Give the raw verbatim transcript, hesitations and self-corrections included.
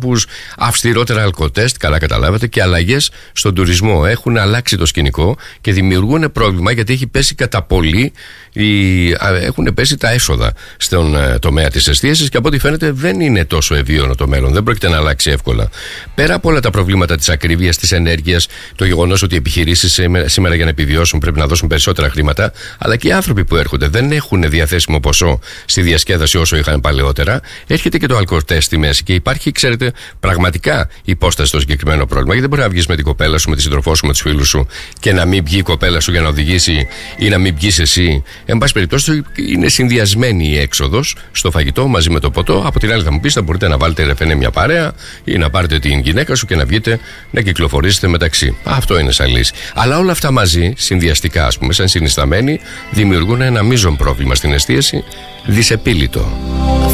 ανθρώπους, αυστηρότερα αλκοτέστ, καλά καταλάβατε, και αλλαγές στον τουρισμό. Έχουν αλλάξει το σκηνικό και δημιουργούν πρόβλημα, γιατί έχει πέσει κατά πολύ, έχουν πέσει τα έσοδα στον τομέα της εστίασης και από ό,τι φαίνεται δεν είναι τόσο ευίωνο το μέλλον. Δεν πρόκειται να αλλάξει εύκολα. Πέρα από όλα τα προβλήματα της ακρίβειας, της ενέργειας, το γεγονός ότι οι επιχειρήσεις σήμερα για να επιβιώσουν πρέπει να δώσουν περισσότερα χρήματα, αλλά και οι άνθρωποι που έρχονται δεν έχουν διαθέσιμο ποσό στη διασκέδαση όσο είχαν παλαιότερα, έρχεται και το αλκοτέστ στη μέση και υπάρχει, ξέρετε, πραγματικά υπόσταση στο συγκεκριμένο πρόβλημα. Γιατί δεν μπορεί να βγεις με την κοπέλα σου, με τη σύντροφό σου, με τους φίλους σου και να μην βγει η κοπέλα σου για να οδηγήσει ή να μην βγεις εσύ. Εν πάση περιπτώσει, είναι συνδυασμένη η έξοδος στο φαγητό μαζί με το ποτό. Από την άλλη, θα μου πεις, θα μπορείτε να βάλετε ρεφενέ μια παρέα ή να πάρετε την γυναίκα σου και να βγείτε να κυκλοφορήσετε μεταξύ. Αυτό είναι σαν λύση. Αλλά όλα αυτά μαζί, συνδυαστικά, ας πούμε, σαν συνισταμένοι, δημιουργούν ένα μείζον πρόβλημα στην εστίαση, δυσεπίλητο.